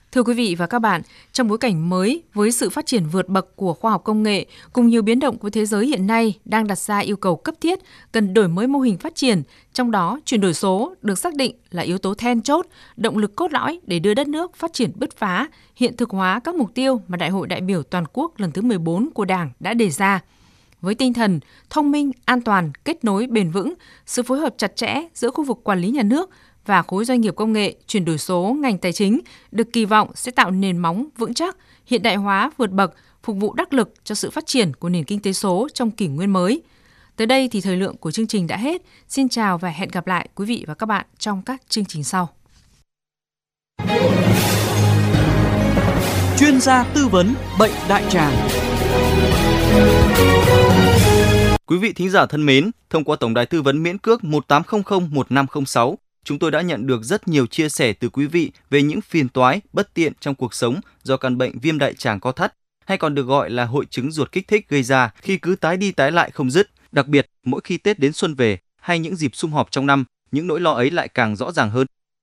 Thưa quý vị và các bạn, trong bối cảnh mới với sự phát triển vượt bậc của khoa học công nghệ cùng nhiều biến động của thế giới hiện nay đang đặt ra yêu cầu cấp thiết cần đổi mới mô hình phát triển, trong đó chuyển đổi số được xác định là yếu tố then chốt, động lực cốt lõi để đưa đất nước phát triển bứt phá, hiện thực hóa các mục tiêu mà Đại hội đại biểu toàn quốc lần thứ 14 của Đảng đã đề ra. Với tinh thần thông minh, an toàn, kết nối bền vững, sự phối hợp chặt chẽ giữa khu vực quản lý nhà nước và khối doanh nghiệp công nghệ, chuyển đổi số ngành tài chính được kỳ vọng sẽ tạo nền móng vững chắc, hiện đại hóa vượt bậc, phục vụ đắc lực cho sự phát triển của nền kinh tế số trong kỷ nguyên mới. Tới đây thì thời lượng của chương trình đã hết. Xin chào và hẹn gặp lại quý vị và các bạn trong các chương trình sau. Chuyên gia tư vấn bệnh đại tràng. Quý vị thính giả thân mến, thông qua tổng đài tư vấn miễn cước 1800 1506, chúng tôi đã nhận được rất nhiều chia sẻ từ quý vị về những phiền toái, bất tiện trong cuộc sống do căn bệnh viêm đại tràng co thắt, hay còn được gọi là hội chứng ruột kích thích gây ra khi cứ tái đi tái lại không dứt. Đặc biệt, mỗi khi Tết đến xuân về hay những dịp sum họp trong năm, những nỗi lo ấy lại càng rõ ràng hơn.